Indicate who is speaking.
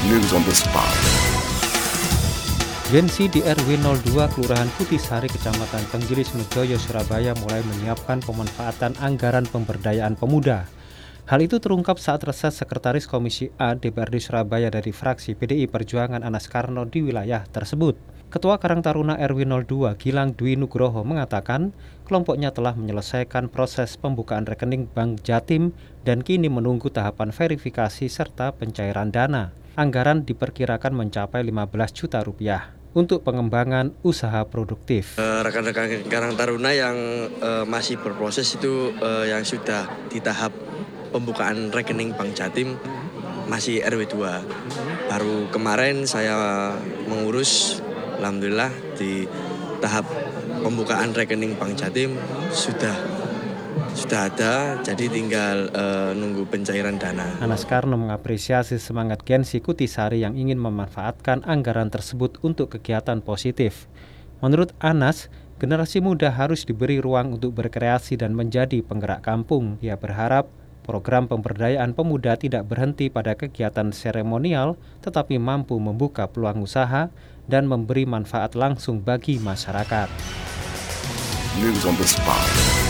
Speaker 1: News on the spot.
Speaker 2: Gensi di RW 02 Kelurahan Kutisari, Kecamatan Tenggilis Mejoyo, Surabaya mulai menyiapkan pemanfaatan anggaran pemberdayaan pemuda. Hal itu terungkap saat reses Sekretaris Komisi A DPRD Surabaya dari fraksi PDI Perjuangan Anas Karno di wilayah tersebut. Ketua Karang Taruna RW 02 Gilang Dwi Nugroho mengatakan kelompoknya telah menyelesaikan proses pembukaan rekening Bank Jatim dan kini menunggu tahapan verifikasi serta pencairan dana. Anggaran diperkirakan mencapai 15 juta rupiah untuk pengembangan usaha produktif.
Speaker 3: Rekan-rekan Karang Taruna yang masih berproses itu yang sudah di tahap pembukaan rekening Bank Jatim masih RW 2. Baru kemarin saya mengurus, alhamdulillah di tahap pembukaan rekening Bank Jatim sudah ada, jadi tinggal nunggu pencairan dana.
Speaker 2: Anas Karno mengapresiasi semangat Gensi Kutisari yang ingin memanfaatkan anggaran tersebut untuk kegiatan positif. Menurut Anas, generasi muda harus diberi ruang untuk berkreasi dan menjadi penggerak kampung. Ia berharap program pemberdayaan pemuda tidak berhenti pada kegiatan seremonial, tetapi mampu membuka peluang usaha dan memberi manfaat langsung bagi masyarakat.
Speaker 1: News on the spot.